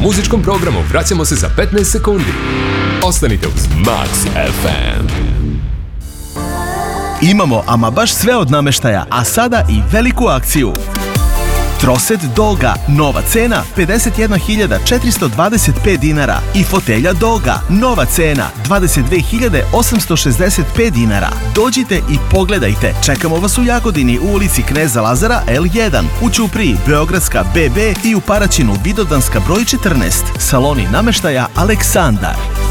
muzičkom programu vraćamo se za 15 sekundi. Ostanite uz Max FM. Imamo ama baš sve od namještaja, a sada i veliku akciju. Troset Doga, nova cena 51.425 dinara i fotelja Doga, nova cena 22.865 dinara. Dođite i pogledajte. Čekamo vas u Jagodini u ulici Kneza Lazara L1, u Ćupriji Beogradska BB i u Paraćinu Vidovdanska broj 14. Saloni namještaja Aleksandar.